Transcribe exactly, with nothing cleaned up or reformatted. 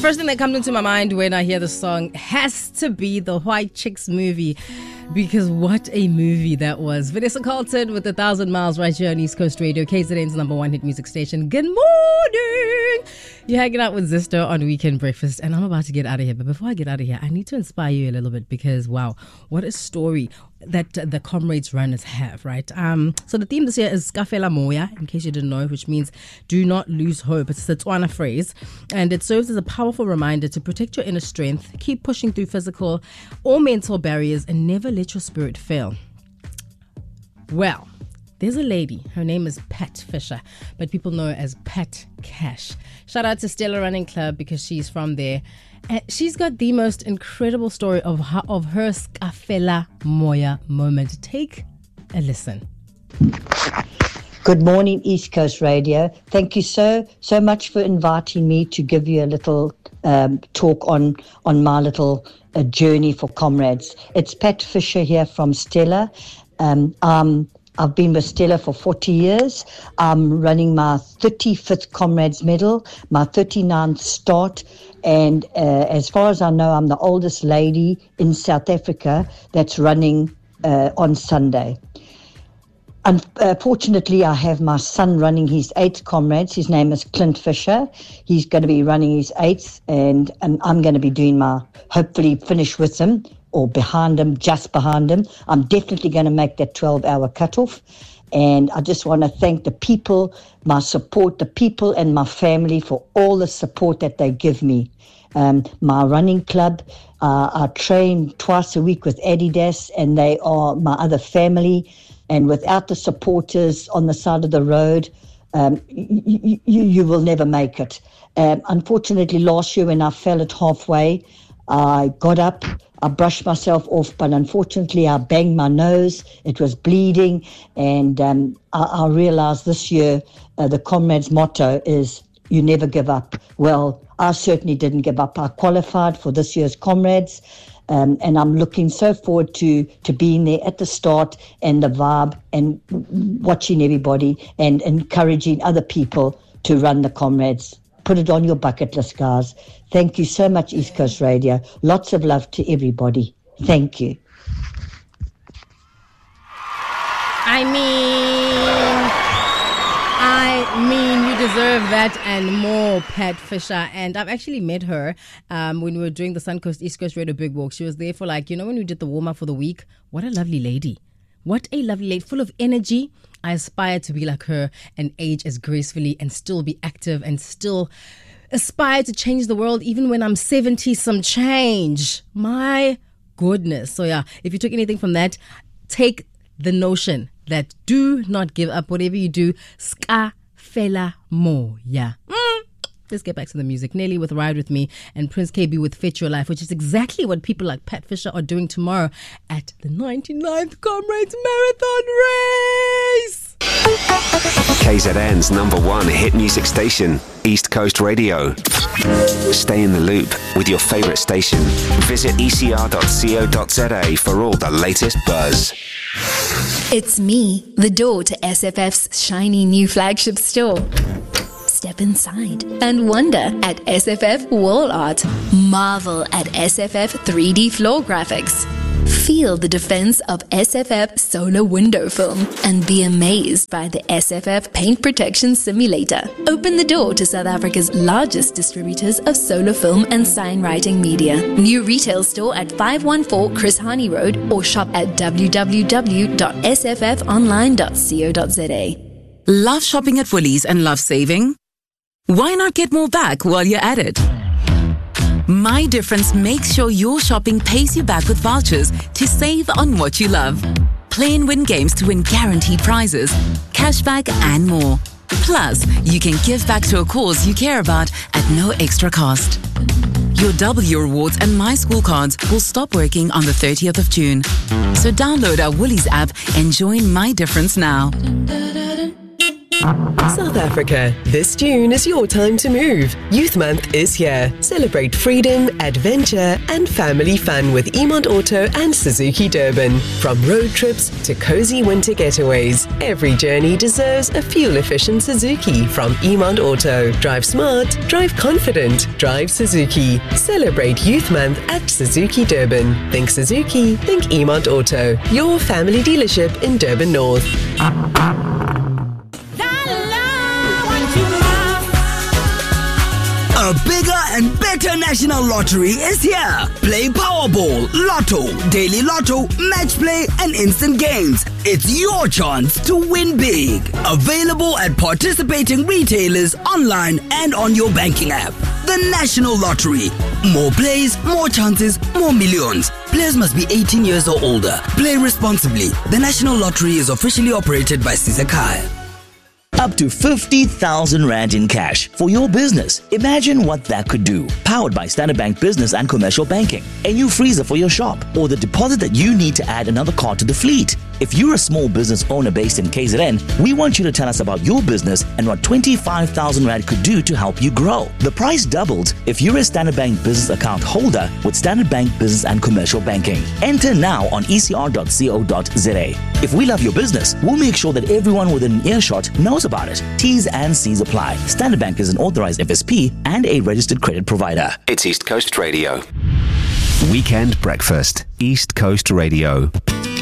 first thing that comes into my mind when I hear the song has to be the White Chicks movie, because what a movie that was. Vanessa Carlton with A Thousand Miles right here on East Coast Radio, K Z N's number one hit music station. Good morning. You're hanging out with Zisto on Weekend Breakfast, and I'm about to get out of here. But before I get out of here, I need to inspire you a little bit, because wow, what a story that uh, the Comrades runners have, right? Um, so the theme this year is Skafela Moya, in case you didn't know, which means do not lose hope. It's a Tswana phrase, and it serves as a powerful reminder to protect your inner strength, keep pushing through physical or mental barriers, and never let your spirit fail. Well, there's a lady, her name is Pat Fisher, but people know her as Pat Cash. Shout out to Stella Running Club, because she's from there. And she's got the most incredible story of her, of her Skafela Moya moment. Take a listen. Good morning, East Coast Radio. Thank you so, so much for inviting me to give you a little um, talk on, on my little uh, journey for Comrades. It's Pat Fisher here from Stella. Um, um, I've been with Stella for forty years. I'm running my thirty-fifth Comrades medal, my thirty-ninth start. And uh, as far as I know, I'm the oldest lady in South Africa that's running uh, on Sunday. Unfortunately, I have my son running his eighth Comrades. His name is Clint Fisher. He's going to be running his eighth, and, and I'm going to be doing my, hopefully finish with him, or behind him, just behind him. I'm definitely going to make that twelve-hour cutoff. And I just want to thank the people, my support, the people and my family for all the support that they give me. Um, my running club, uh, I train twice a week with Adidas, and they are my other family. And without the supporters on the side of the road, um, you, you, you will never make it. Um, unfortunately, last year when I fell at halfway, I got up, I brushed myself off, but unfortunately I banged my nose. It was bleeding, and um, I, I realized this year uh, the Comrades motto is you never give up. Well, I certainly didn't give up. I qualified for this year's Comrades, um, and I'm looking so forward to, to being there at the start, and the vibe, and watching everybody and encouraging other people to run the Comrades. Put it on your bucket list, guys. Thank you so much, East Coast Radio. Lots of love to everybody. Thank you. I mean, I mean, you deserve that and more, Pat Fisher. And I've actually met her um, when we were doing the Suncoast East Coast Radio Big Walk. She was there for, like, you know, when we did the warm-up for the week. What a lovely lady. What a lovely lady, full of energy. I aspire to be like her and age as gracefully and still be active and still aspire to change the world even when I'm seventy some change. My goodness. So yeah, if you took anything from that, take the notion that do not give up. Whatever you do, Skafela Moya. Mm. Let's get back to the music. Nelly with Ride With Me and Prince K B with Fit Your Life, which is exactly what people like Pat Fisher are doing tomorrow at the ninety-ninth Comrades Marathon Race. K Z N's number one hit music station, East Coast Radio. Stay in the loop with your favourite station. Visit e c r dot co dot z a for all the latest buzz. It's me, the door to S F F's shiny new flagship store. Step inside and wonder at S F F Wall Art. Marvel at S F F three D floor graphics. Feel the defense of S F F solar window film and be amazed by the S F F paint protection simulator. Open the door to South Africa's largest distributors of solar film and sign writing media. New retail store at five one four Chris Hani Road, or shop at w w w dot s f f online dot co dot z a. Love shopping at Woolies and love saving? Why not get more back while you're at it? My Difference makes sure your shopping pays you back with vouchers to save on what you love. Play and win games to win guaranteed prizes, cashback and more. Plus, you can give back to a cause you care about at no extra cost. Your W rewards and My School cards will stop working on the thirtieth of June. So download our Woolies app and join My Difference now. South Africa, this June is your time to move. Youth Month is here. Celebrate freedom, adventure, and family fun with Emont Auto and Suzuki Durban. From road trips to cozy winter getaways, every journey deserves a fuel-efficient Suzuki from Emont Auto. Drive smart, drive confident, drive Suzuki. Celebrate Youth Month at Suzuki Durban. Think Suzuki, think Emont Auto. Your family dealership in Durban North. A bigger and better national lottery is here. Play Powerball, Lotto, Daily Lotto, Match Play, and Instant Games. It's your chance to win big. Available at participating retailers, online, and on your banking app. The National Lottery. More plays, more chances, more millions. Players must be eighteen years or older. Play responsibly. The National Lottery is officially operated by Sizakai. Up to fifty thousand Rand in cash for your business. Imagine what that could do. Powered by Standard Bank Business and Commercial Banking. A new freezer for your shop, or the deposit that you need to add another car to the fleet. If you're a small business owner based in K Z N, we want you to tell us about your business and what twenty-five thousand Rand could do to help you grow. The price doubled if you're a Standard Bank Business account holder with Standard Bank Business and Commercial Banking. Enter now on e c r dot co dot z a. If we love your business, we'll make sure that everyone within an earshot knows about it. T's and C's apply. Standard Bank is an authorized F S P and a registered credit provider. It's East Coast Radio. Weekend Breakfast, East Coast Radio.